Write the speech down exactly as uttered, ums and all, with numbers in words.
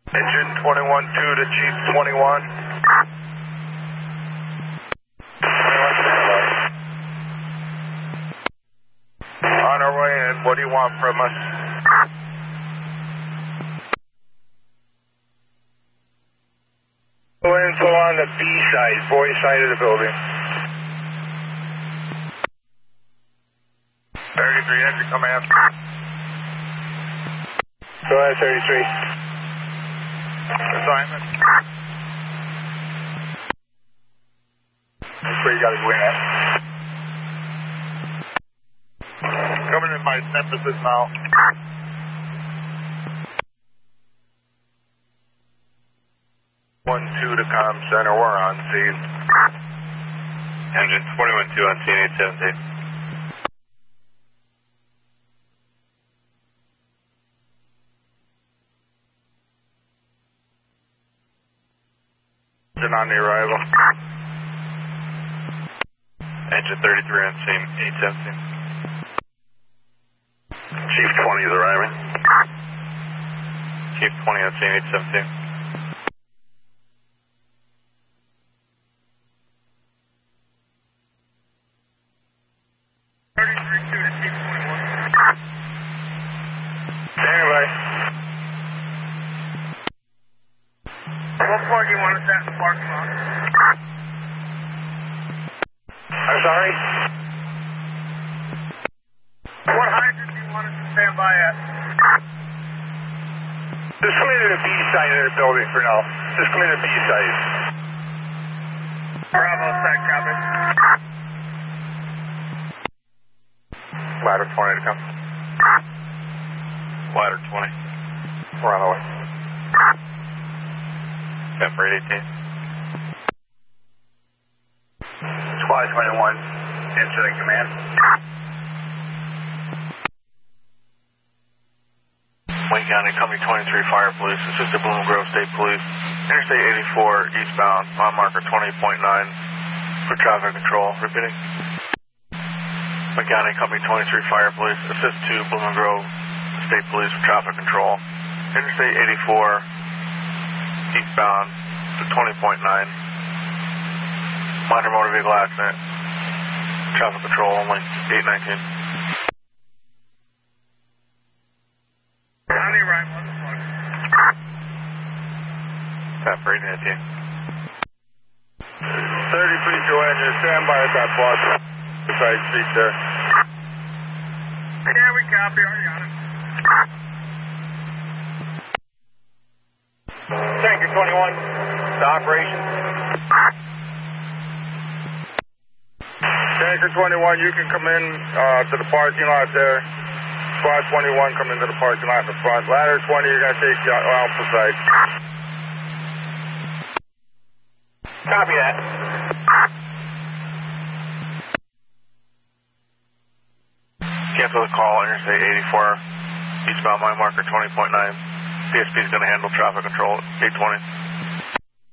Engine twenty-one two to Chief twenty-one. On our way in, what do you want from us? Info on the B side, boy side of the building. thirty-three, entry command. Go ahead, thirty-three. Assignment. That's where you got to go in at. Coming in my emphasis now. one two to comm center, we're on scene. Engine twenty-one two on scene, eight seventeen. Engine on the arrival. Engine thirty-three on scene, eight seventeen. Chief twenty is arriving. Chief twenty on scene, eight seventeen. thirty-three two to Chief twenty-one. Anyway. What plug do you want us at in the parking lot? I'm sorry? What hydrant do you want us to stand by at? Just come into the B side of the building for now. Just come into the B side. Bravo, side copy. Ladder twenty to come. Ladder twenty. We're on the way. September eighteen. Squad twenty-one, incident command. Wayne County, Company twenty-three Fire Police, assisted Bloom Grove State Police, Interstate eighty-four eastbound, mile marker twenty point nine for traffic control. Repeating. Wayne County, Company twenty-three Fire Police, assist to Bloom Grove State Police for traffic control. Interstate eighty-four eastbound to twenty point nine. Minor motor vehicle accident. Traffic control only, eight nineteen. County right, what the fuck? Tap eight nineteen. thirty-three Joanne, you stand by at that block. Beside seat there. Yeah, we copy, already on it. Tanker twenty-one, to operations. Tanker twenty-one, you can come in uh, to the parking lot there. Squad twenty-one, come into the parking lot in the front. Ladder twenty, you're going to take uh, Alpha side. Copy that. Cancel the call, Interstate eighty-four, eastbound mile marker twenty point nine. P S P is going to handle traffic control at eight twenty.